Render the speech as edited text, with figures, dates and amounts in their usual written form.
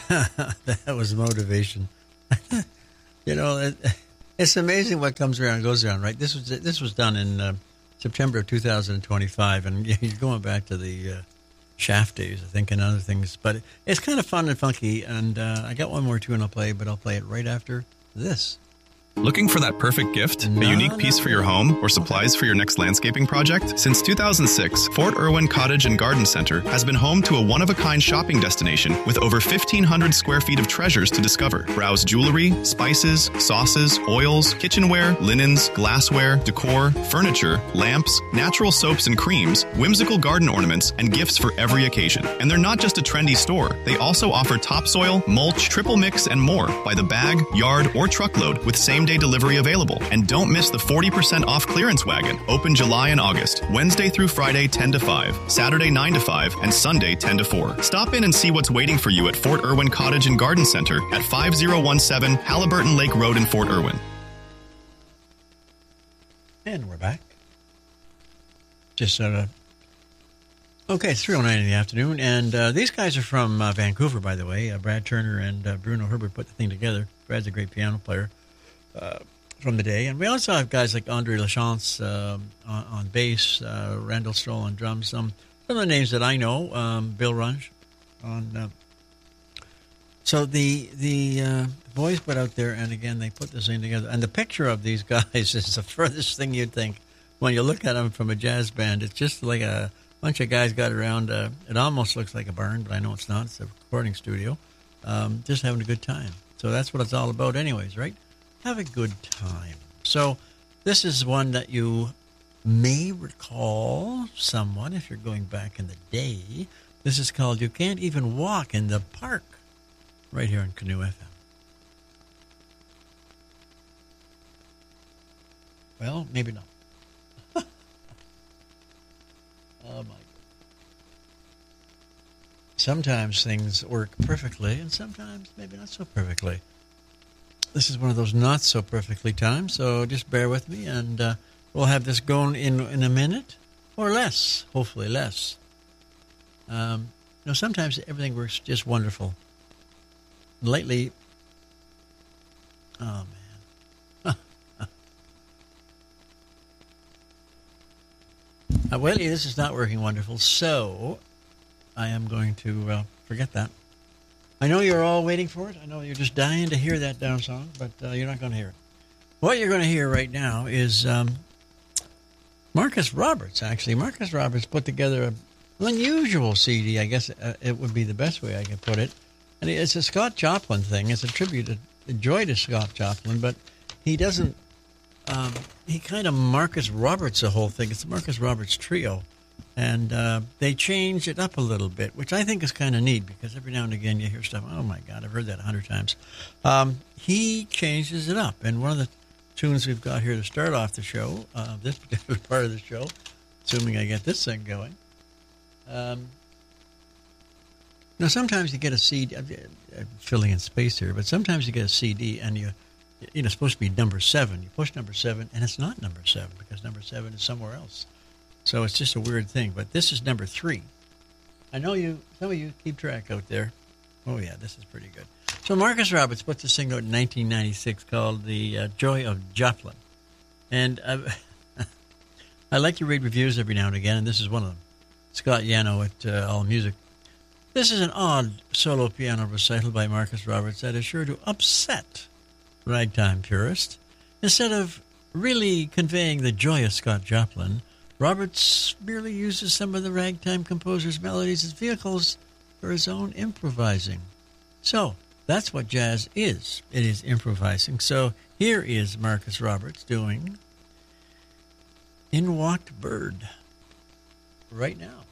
That was motivation. You know, it's amazing what comes around and goes around, right? This was done in September of 2025, and you're going back to the Shaft days, I think, and other things. But it's kind of fun and funky, and I got one more tune I'll play, but I'll play it right after this. Looking for that perfect gift? A unique piece for your home or supplies for your next landscaping project? Since 2006, Fort Irwin Cottage and Garden Center has been home to a one-of-a-kind shopping destination with over 1,500 square feet of treasures to discover. Browse jewelry, spices, sauces, oils, kitchenware, linens, glassware, decor, furniture, lamps, natural soaps and creams, whimsical garden ornaments, and gifts for every occasion. And they're not just a trendy store. They also offer topsoil, mulch, triple mix, and more by the bag, yard, or truckload with same-day delivery available. And don't miss the 40% off clearance wagon, open July and August, Wednesday through Friday 10 to 5, Saturday 9 to 5, and Sunday 10 to 4. Stop in and see what's waiting for you at Fort Irwin Cottage and Garden Center at 5017 Halliburton Lake Road in Fort Irwin. And we're back. Just okay, it's 3:09 in the afternoon, and these guys are from Vancouver, by the way. Brad Turner and Bruno Herbert put the thing together. Brad's a great piano player from the day. And we also have guys like Andre Lachance on bass, Randall Stroll on drums. Some of the names that I know, Bill Runge on. So the boys put out there, and again, they put this thing together. And the picture of these guys is the furthest thing you'd think when you look at them from a jazz band. It's just like a bunch of guys got around. It almost looks like a barn, but I know it's not. It's a recording studio. Just having a good time. So that's what it's all about anyways, right? Have a good time. So this is one that you may recall somewhat if you're going back in the day. This is called You Can't Even Walk in the Park, right here on Canoe FM. Well, maybe not. Oh, my God. Sometimes things work perfectly, and sometimes maybe not so perfectly. This is one of those not so perfectly times, so just bear with me, and we'll have this going in a minute or less, hopefully less. Sometimes everything works just wonderful. Lately, oh man. Well, this is not working wonderful, so I am going to forget that. I know you're all waiting for it. I know you're just dying to hear that down song, but you're not going to hear it. What you're going to hear right now is Marcus Roberts, actually. Marcus Roberts put together an unusual CD, I guess it would be the best way I could put it. And it's a Scott Joplin thing. It's a tribute, a joy to Scott Joplin, but he doesn't, he kind of Marcus Roberts the whole thing. It's the Marcus Roberts Trio. And they changed it up a little bit, which I think is kind of neat because every now and again you hear stuff, oh, my God, I've heard that 100 times. He changes it up. And one of the tunes we've got here to start off the show, this particular part of the show, assuming I get this thing going. Now, sometimes you get a CD, I'm filling in space here, but sometimes you get a CD and it's supposed to be number 7. You push number 7, and it's not number 7 because number 7 is somewhere else. So it's just a weird thing, but this is number 3. I know some of you keep track out there. Oh, yeah, this is pretty good. So Marcus Roberts put this thing out in 1996 called The Joy of Joplin. And I like to read reviews every now and again, and this is one of them. Scott Yano at All Music. This is an odd solo piano recital by Marcus Roberts that is sure to upset ragtime purists. Instead of really conveying the joy of Scott Joplin, Roberts merely uses some of the ragtime composer's melodies as vehicles for his own improvising. So, that's what jazz is. It is improvising. So, here is Marcus Roberts doing In Walked Bird right now.